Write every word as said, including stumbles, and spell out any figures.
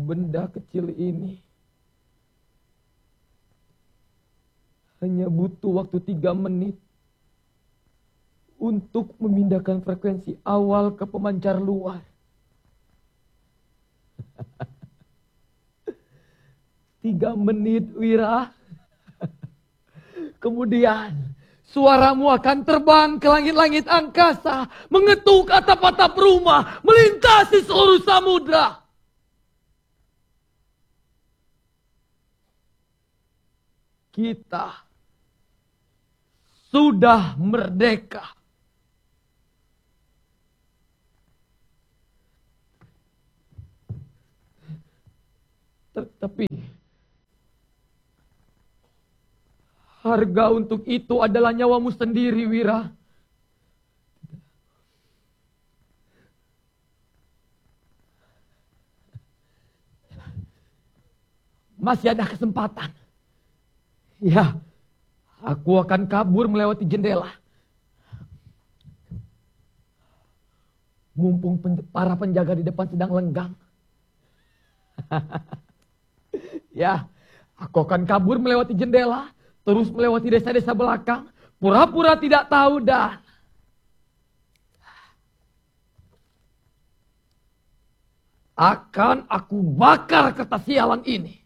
Benda kecil ini hanya butuh waktu tiga menit untuk memindahkan frekuensi awal ke pemancar luar. Tiga menit, Wira. Kemudian suaramu akan terbang ke langit-langit angkasa, mengetuk atap-atap rumah, melintasi seluruh samudra. Kita sudah merdeka. Tetapi harga untuk itu adalah nyawamu sendiri, Wira. Masih ada kesempatan. Ya, aku akan kabur melewati jendela. Mumpung pen- para penjaga di depan sedang lenggang. Ya, aku akan kabur melewati jendela, terus melewati desa-desa belakang, pura-pura tidak tahu dan akan aku bakar kertas sialan ini.